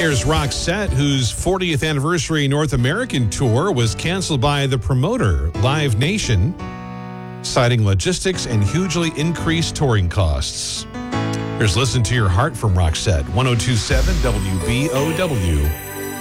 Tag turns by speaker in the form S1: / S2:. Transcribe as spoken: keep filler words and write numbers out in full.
S1: Here's Roxette, whose fortieth anniversary North American tour was canceled by the promoter, Live Nation, citing logistics and hugely increased touring costs. Here's Listen to Your Heart from Roxette, one oh two point seven W B O W.